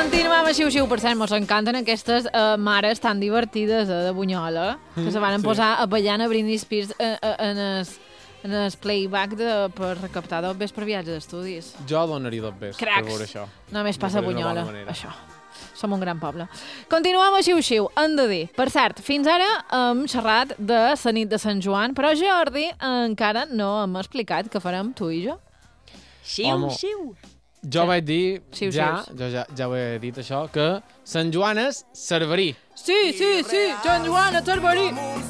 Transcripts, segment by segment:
Continuem a xiu-xiu. Per cert, mos encanten aquestes mares tan divertides de Bunyola, que se van posar a ballar a Britney Spears en el playback per recaptar dos vés per viatge d'estudis. Jo donaria dos vés per veure això. Només passa a Bunyola, això. Som un gran poble. Continuem a xiu-xiu, hem de dir. Per cert, fins ara hem xerrat de la nit de Sant Joan, però Jordi encara no hem explicat què farem tu i jo. Xiu-xiu. Jo vaig dir, ja ho he dit això, que Sant Joan és Cerverí. Sí, Sant Joan és Cerverí.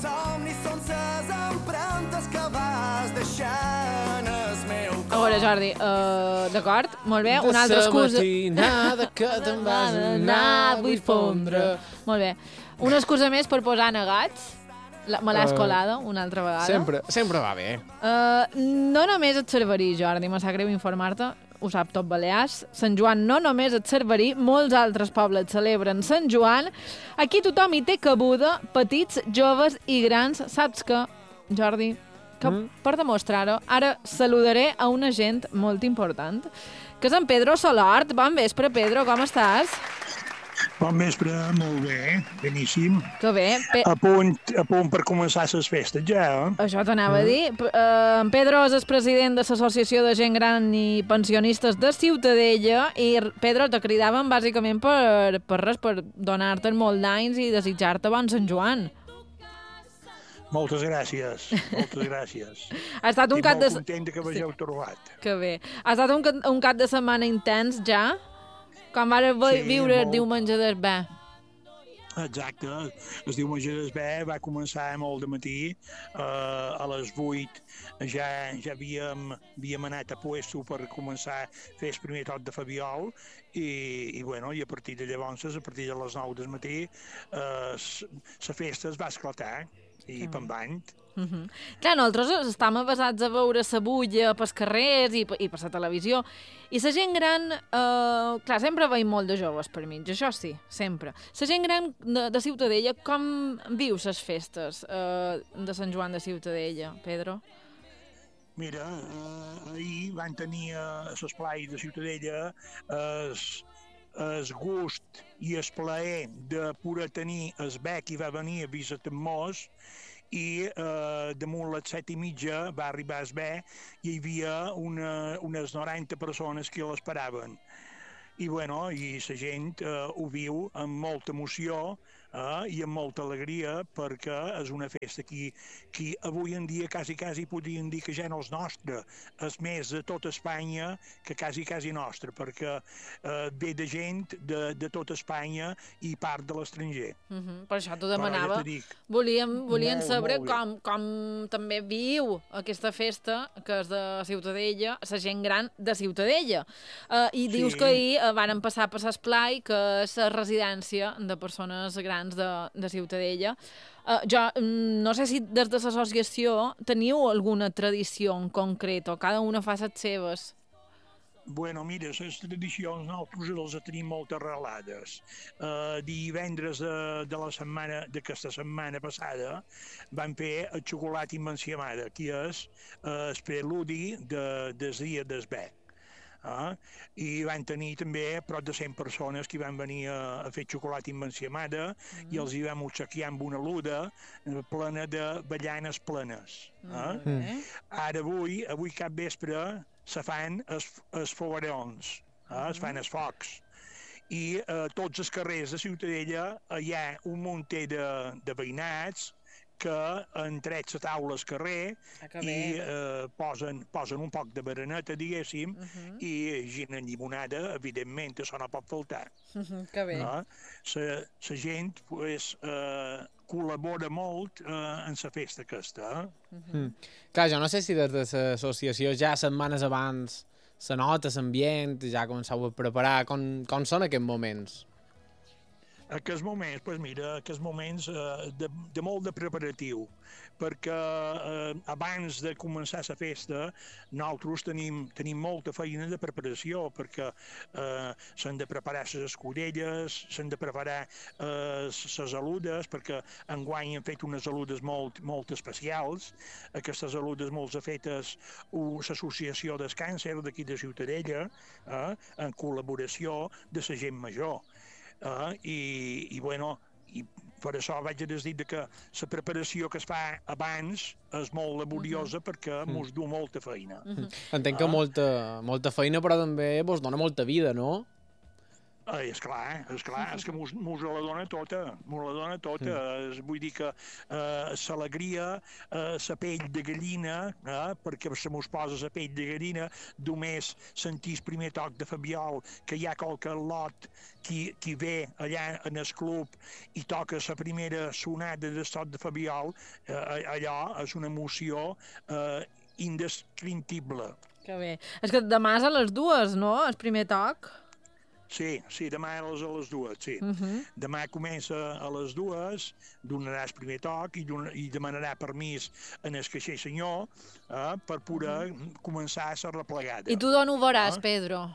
A veure, Jordi, d'acord? Molt bé, una altra excusa. La matinada que te'n vas anar vull fondre. Molt bé. Una excusa més per posar negats. Me l'has colada una altra vegada. Sempre va bé. No només et Cerverí, Jordi, me sap greu informar-te, ho sap tot Balears. Sant Joan no només et Cerverí, molts altres pobles celebren Sant Joan. Aquí tothom hi té cabuda, petits, joves i grans. Saps què, Jordi? Que per demostrar-ho, ara saludaré a una gent molt important, que és en Pedro Solart. Bon vespre, Pedro, com estàs? Bon vespre, molt bé, beníssim. Que bé. A punt per començar les festes, ja, eh? Això t'anava a dir. En Pedro és el president de l'Associació de Gent Gran i Pensionistes de Ciutadella i, Pedro, te cridaven bàsicament per res, per donar-te molt d'anys i desitjar-te bon Sant Joan. Moltes gràcies, moltes gràcies. Ha estat un cap de... Estic molt content que m'hageu trobat. Que bé. Ha estat un cap de setmana intens, ja? Com vas viure el diumenge d'Esbé? Exacte. El diumenge d'Esbé va començar molt de matí. A les 8 ja havíem anat a puesto per començar a fer el primer toc de Fabiol i a partir de llavors, a partir de les 9 del matí, la festa es va esclatar i pembant. Clar, nosaltres estem avasats a veure la bulla pels carrers i per la televisió. I la gent gran, clar, sempre veiem molt de joves per mig, això sí, sempre. La gent gran de Ciutadella, com viu les festes de Sant Joan de Ciutadella, Pedro? Mira, ahir van tenir a l'esplai de Ciutadella el gust i el plaer de poder tenir el bec i va venir a visitar-nos i damunt les 7:30 va arribar el bé i hi havia unes 90 persones que l'esperaven. I la gent ho viu amb molta emoció i amb molta alegria perquè és una festa que avui en dia quasi podríem dir que ja no és nostra, és més de tota Espanya que quasi nostra, perquè ve de gent de tota Espanya i part de l'estranger. Per això t'ho demanava. Volien saber com també viu aquesta festa, que és de Ciutadella, la gent gran de Ciutadella. I dius que ahir varen passar per l'esplai, que és la residència de persones grans de Ciutadella. Jo no sé si des de l'associació teniu alguna tradició en concret o cada una fa les seves. Mira, les tradicions nosaltres les tenim molt arrelades. Divendres d'aquesta setmana passada vam fer el xocolata immensiamada, que és el preludi del dia d'Esbé. I van tenir també prop de 100 persones que van venir a fer xocolata immensiamada i els hi vam obsequiar amb una luda plena de ballanes plenes. Ara avui cap vespre se fan els foguerons, es fan els focs. I a tots els carrers de Ciutadella hi ha un munt de veïnats que han tret la taula al carrer i posen un poc de bereneta, diguéssim, i gin en llimonada, evidentment, això no pot faltar. Que bé. La gent col·labora molt en la festa aquesta. Clar, jo no sé si des de l'associació ja setmanes abans se nota l'ambient, ja començau a preparar, com són aquests moments? Aquests moments, doncs mira, aquests moments de molt de preparatiu, perquè abans de començar la festa nosaltres tenim molta feina de preparació, perquè s'han de preparar les escudelles, s'han de preparar les aludes, perquè enguany han fet unes aludes molt especials. Aquestes aludes molt fetes l'associació del càncer d'aquí de Ciutadella, en col·laboració de la gent major. I per això vaig a dir que la preparació que es fa abans és molt laboriosa perquè mos du molta feina. Entenc que molta feina, però també vos dona molta vida, no? És clar, és que mos la dona tota, vull dir que l'alegria, la pell de gallina, perquè se mos posa la pell de gallina, només sentir el primer toc de Fabiol, que hi ha qualque lot qui ve allà en el club i toca la primera sonada del toc de Fabiol, allò és una emoció indescriptible. Que bé. És que demà és a les 2, no?, el primer toc? Sí, demà és a les 2, sí. Demà comença a les 2, donarà el primer toc i demanarà permís en el caixer senyor per poder començar la replegada. I tu d'on ho veuràs, Pedro?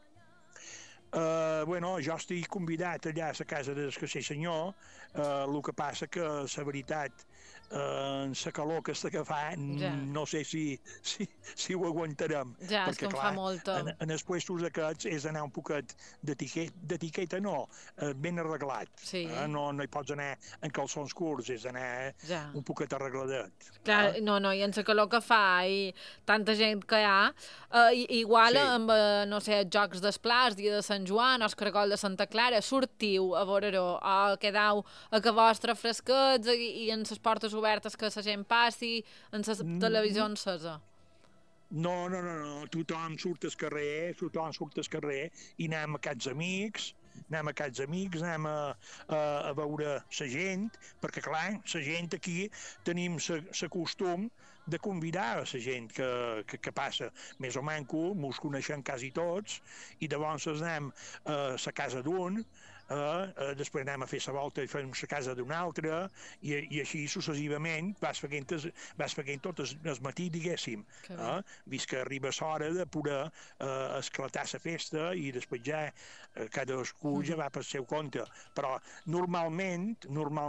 Jo estic convidat allà a la casa del caixer senyor, el que passa que la veritat la calor aquesta que fa no sé si ho aguantarem. Ja, és que en fa molta. En els puestos aquests és anar un poquet d'etiqueta no, ben arreglat. Sí. No hi pots anar en calçons curts, és anar un poquet arregladet. Clar, no, i en la calor que fa i tanta gent que hi ha, igual amb, no sé, els Jocs d'Esplats, Dia de Sant Joan, o el Caragol de Santa Clara, sortiu a veure-ho, o quedau a que vostre fresquets i en les portes obertes que la gent passi, en la televisió encesa. No, tothom surt al carrer i anem a casa amics, anem a veure la gent, perquè clar, la gent aquí tenim la costum de convidar a la gent que passa més o manco, mos coneixem quasi tots, i llavors anem a la casa d'un, després anem a fer la volta i fem la casa d'un altre, i així successivament vas fent tot el matí, diguéssim, vist que arriba l'hora de poder esclatar la festa i després ja cadascú ja va per seu compte. Però normalment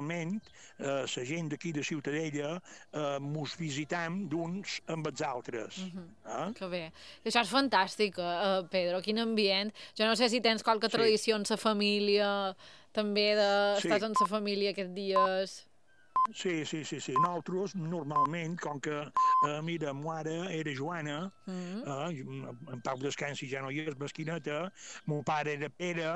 la gent d'aquí de Ciutadella mos visitam d'uns amb els altres. Que bé. Això és fantàstic, Pedro, quin ambient. Jo no sé si tens qualque tradició en la família, també estàs en la família aquests dies. Sí. Nosaltres, normalment, com que, mira, mare era Joana, en Pau Descansi ja no hi és, mesquineta, mon pare era Pere,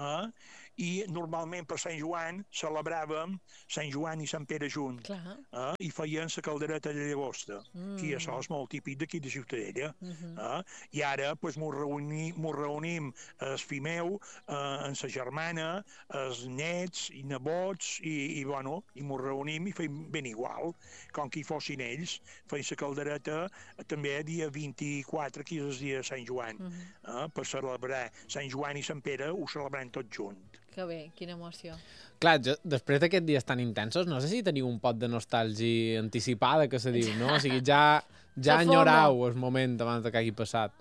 i normalment per Sant Joan celebràvem Sant Joan i Sant Pere junt, i feien la caldereta de llagosta, que això és molt típic d'aquí de Ciutadella. I ara mos reunim el fill meu, en sa germana, els nets i nebots, i mos reunim i feim ben igual, com que hi fossin ells, feim la caldereta també dia 24, que és el dia de Sant Joan, per celebrar Sant Joan i Sant Pere, ho celebrem tots junts. Que bé, quina emoció. Clar, després d'aquests dies tan intensos, no sé si teniu un pot de nostàlgia anticipada, que se diu, no? O sigui, ja enyorau el moment abans que hagi passat.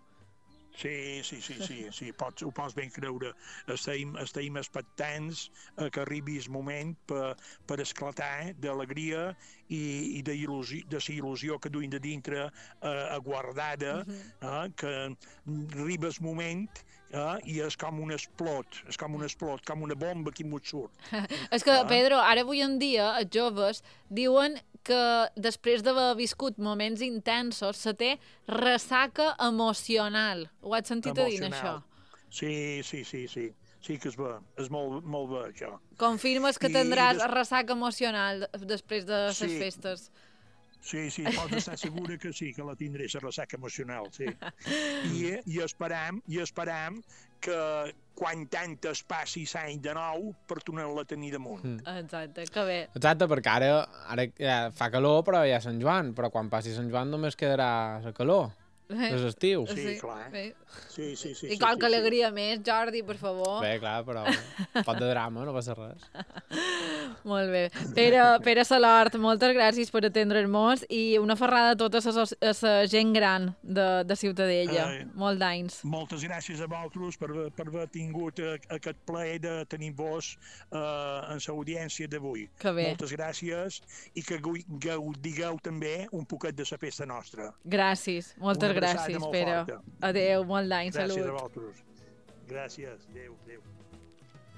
Sí, ho pots ben creure. Estem expectants que arribi el moment per esclatar d'alegria i de la il·lusió que duim de dintre aguardada, que arriba el moment i és com un explot, com una bomba que mos surt. És que, Pedro, ara avui en dia els joves diuen que després d'haver viscut moments intensos se té ressaca emocional. Ho has sentit a dir, això? Sí. Sí que és molt bé, això. Confirmes que tindràs ressaca emocional després de les festes? Sí, pots estar segura que sí, que la tindré, la ressaca emocional, sí. I esperam que quan tant es passi l'any de nou per tornar-la a tenir damunt. Exacte, que bé. Exacte, perquè ara ja fa calor, però hi ha Sant Joan, però quan passi Sant Joan només quedarà la calor. És estiu. Sí, clar. Sí. I qualque alegria més, Jordi, per favor. Bé, clar, però pot de drama, no passa res. Molt bé. Pere Salort, moltes gràcies per atendre'ns i una ferrada a tota la gent gran de Ciutadella. Molt d'anys. Moltes gràcies a vosaltres per haver tingut aquest plaer de tenir-vos en l'audiència d'avui. Que bé. Moltes gràcies i que gaudigueu també un poquet de la festa nostra. Gràcies, moltes gràcies, Pere. Adéu, molt d'any, salut. Gràcies a vosaltres. Gràcies, adéu.